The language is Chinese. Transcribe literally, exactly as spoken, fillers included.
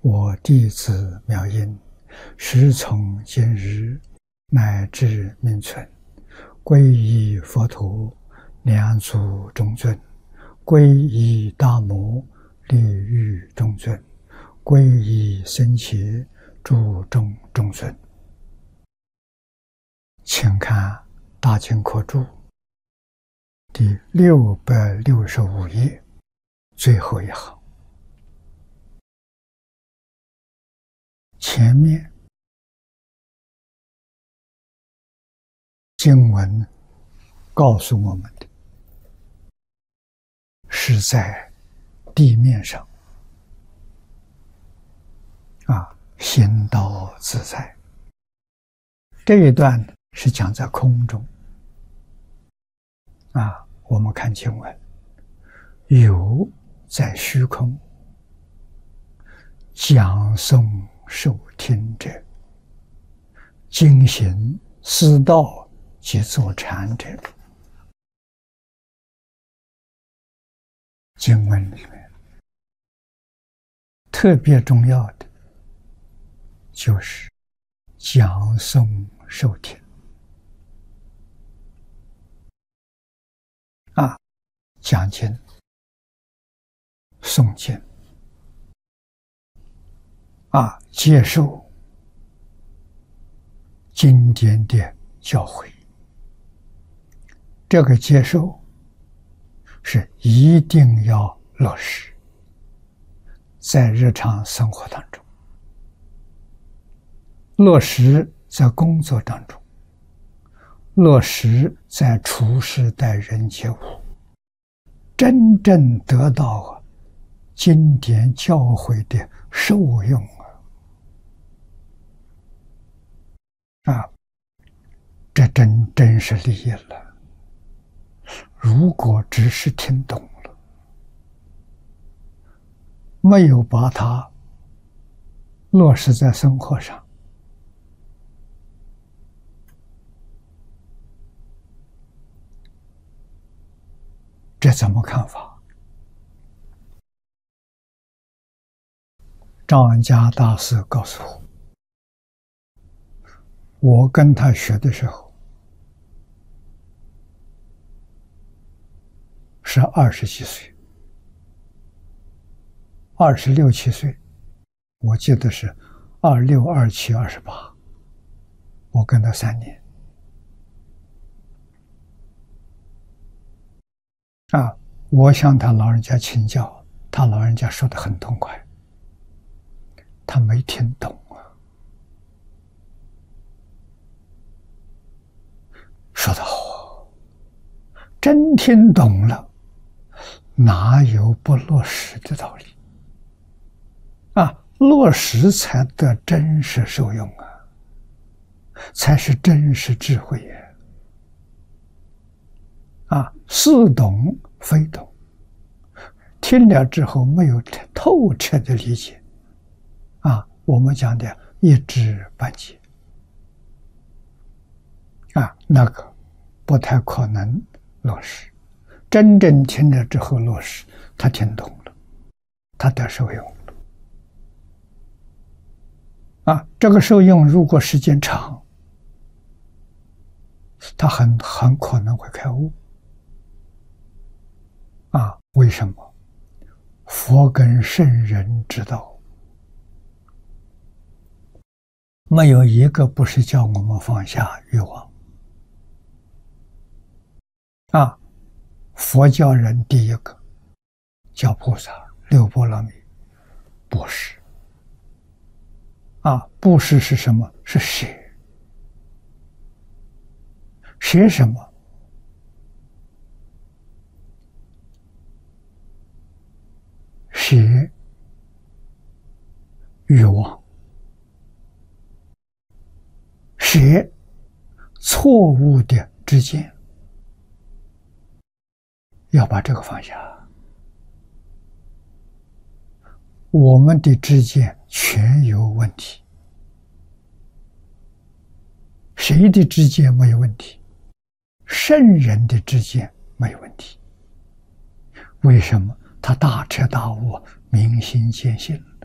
我弟子妙音，时从今日乃至命存，皈依佛陀，两足中尊；皈依大摩，利欲中尊；皈依僧伽，诸众中尊。请看《大经科注》第六百六十五页最后一行，前面经文告诉我们的是在地面上啊，行道自在。这一段是讲在空中啊，我们看经文，有在虚空讲诵受听者，经行思道及坐禅者。经文里面特别重要的就是讲诵受听啊，讲经、诵经啊，接受经典的教诲。这个接受是一定要落实在日常生活当中，落实在工作当中，落实在处事待人接物，真正得到经典教诲的受用啊！啊，这真真是利益了。如果只是听懂了，没有把它落实在生活上，这怎么看法？张安家大师告诉我，我跟他学的时候是二十几岁，二十六七岁，我记得是二六、二七、二十八，我跟他三年。啊，我向他老人家请教，他老人家说得很痛快，他没听懂啊，说得好，真听懂了，哪有不落实的道理啊？落实才得真实受用啊，才是真实智慧呀！啊，似懂非懂，听了之后没有透彻的理解，啊，我们讲的一知半解，啊，那个不太可能落实。真正听了之后落实，他听懂了，他得受用了。啊，这个受用如果时间长，他很很可能会开悟。啊，为什么？佛跟圣人之道，没有一个不是叫我们放下欲望。啊，佛教人第一个叫菩萨六波罗蜜，布施。啊，布施是什么？是舍。舍什么？舍欲望，舍错误的知见，要把这个放下。我们的知见全有问题，谁的知见没有问题？圣人的知见没有问题。为什么？他大彻大悟，明心见性。